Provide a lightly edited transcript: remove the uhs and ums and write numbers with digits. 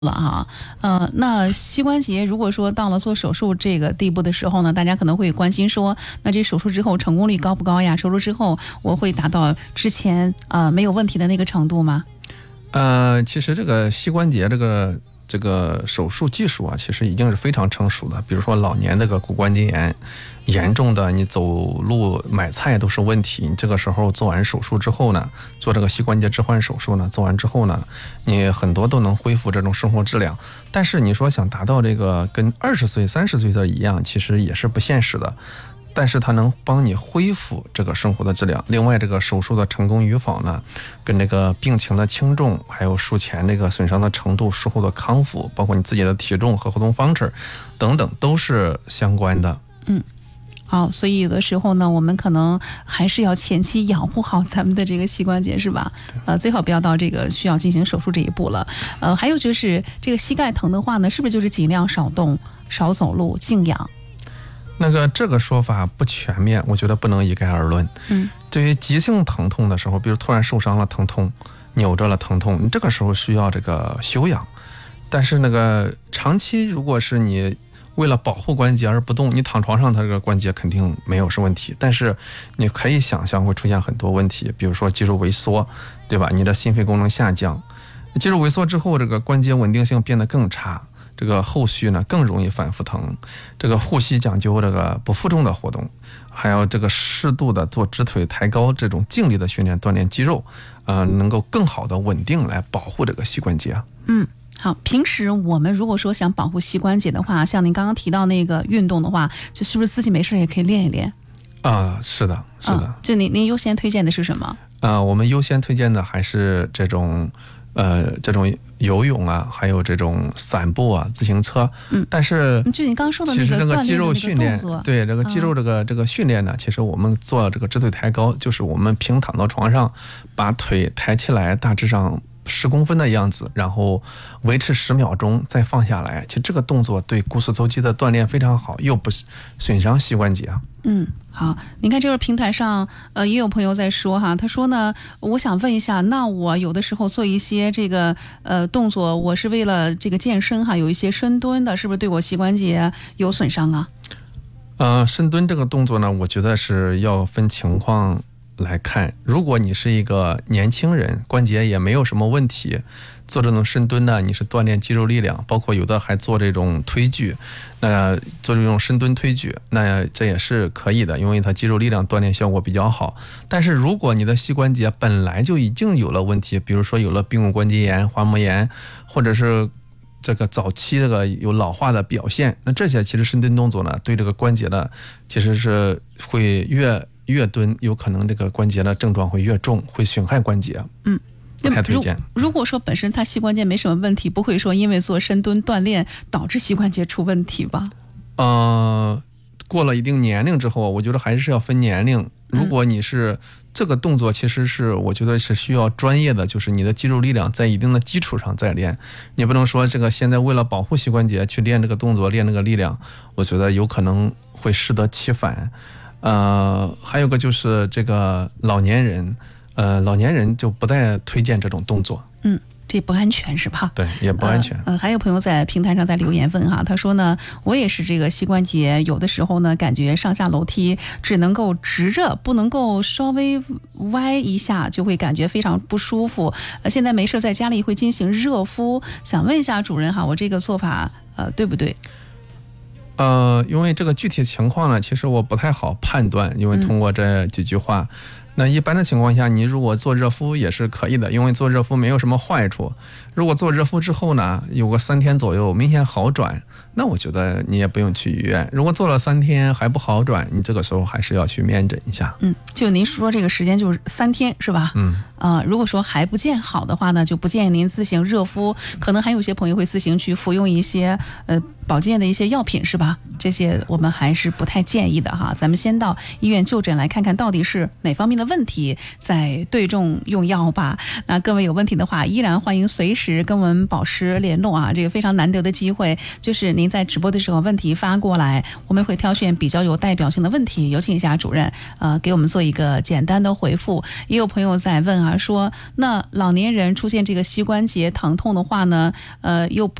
了哈，那膝关节如果说到了做手术这个地步的时候呢，大家可能会关心说，那这手术之后成功率高不高呀？手术之后我会达到之前没有问题的那个程度吗？ 其实这个膝关节这个手术技术啊，其实已经是非常成熟的。比如说老年这个骨关节炎严重的，你走路买菜都是问题。你这个时候做完手术之后呢，做这个膝关节置换手术呢，做完之后呢，你很多都能恢复这种生活质量。但是你说想达到这个跟20岁、30岁的一样，其实也是不现实的。但是它能帮你恢复这个生活的质量。另外，这个手术的成功与否呢，跟这个病情的轻重，还有术前这个损伤的程度、术后的康复，包括你自己的体重和活动方式等等，都是相关的。 好，所以有的时候呢，我们可能还是要前期养护好咱们的这个膝关节，是吧？最好不要到这个需要进行手术这一步了。还有就是这个膝盖疼的话呢，是不是就是尽量少动、少走路、静养？ 这个说法不全面，我觉得不能一概而论。对于急性疼痛的时候，比如突然受伤了疼痛，扭着了疼痛，你这个时候需要这个休养。但是长期如果是你为了保护关节而不动，你躺床上它这个关节肯定没有是问题，但是你可以想象会出现很多问题，比如说肌肉萎缩，对吧？你的心肺功能下降，肌肉萎缩之后，这个关节稳定性变得更差。这个后续呢更容易反复疼，这个护膝讲究这个不负重的活动，还有这个适度的做直腿抬高这种静力的训练锻炼肌肉，能够更好的稳定来保护这个膝关节。 好，平时我们如果说想保护膝关节的话，像您刚刚提到那个运动的话，就是不是自己没事也可以练一练？ 是的。 就您优先推荐的是什么？ 我们优先推荐的还是这种游泳啊，还有这种散步啊，自行车。但是就你刚刚说的那个其实这个肌肉训练，对这个肌肉这个训练呢，其实我们做这个直腿抬高，就是我们平躺到床上，把腿抬起来，大致上10公分的样子，然后维持10秒钟，再放下来。其实这个动作对股四头肌的锻炼非常好，又不损伤膝关节。 好，您看这个平台上，也有朋友在说哈，他说呢，我想问一下，那我有的时候做一些这个动作，我是为了这个健身哈，有一些深蹲的，是不是对我膝关节有损伤啊？ 深蹲这个动作呢，我觉得是要分情况来看。如果你是一个年轻人，关节也没有什么问题，做这种深蹲呢，你是锻炼肌肉力量，包括有的还做这种推举，做这种深蹲推举，那这也是可以的，因为它肌肉力量锻炼效果比较好。但是如果你的膝关节本来就已经有了问题，比如说有了髌骨关节炎、滑膜炎，或者是这个早期有老化的表现，那这些其实深蹲动作呢，对这个关节呢，其实是会越蹲，有可能这个关节的症状会越重，会损害关节。不太推荐。 如果说本身他膝关节没什么问题，不会说因为做深蹲锻炼导致膝关节出问题吧？ 过了一定年龄之后，我觉得还是要分年龄。如果你是这个动作，其实是我觉得是需要专业的，就是你的肌肉力量在一定的基础上再练。你不能说这个现在为了保护膝关节去练这个动作，练这个力量，我觉得有可能会适得其反。还有个就是这个老年人就不太推荐这种动作。 这不安全是吧？ 对，也不安全。 还有朋友在平台上在留言问哈，他说呢，我也是这个膝关节，有的时候呢，感觉上下楼梯只能够直着，不能够稍微歪一下，就会感觉非常不舒服。现在没事在家里会进行热敷，想问一下主任哈，我这个做法对不对？ 因为这个具体情况呢，其实我不太好判断，因为通过这几句话。那一般的情况下，你如果做热敷也是可以的，因为做热敷没有什么坏处。如果做热敷之后呢，有个3天左右明显好转，那我觉得你也不用去医院。如果做了3天还不好转，你这个时候还是要去面诊一下。 就您说这个时间就是3天是吧？如果说还不见好的话呢，就不建议您自行热敷，可能还有些朋友会自行去服用一些保健的一些药品是吧？ 这些我们还是不太建议的哈。咱们先到医院就诊来看看到底是哪方面的问题，再对症用药吧。那各位有问题的话，依然欢迎随时跟我们宝师联络啊，这个非常难得的机会，就是您在直播的时候问题发过来，我们会挑选比较有代表性的问题，有请一下主任给我们做一个简单的回复。也有朋友在问啊，说那老年人出现这个膝关节疼痛的话呢，又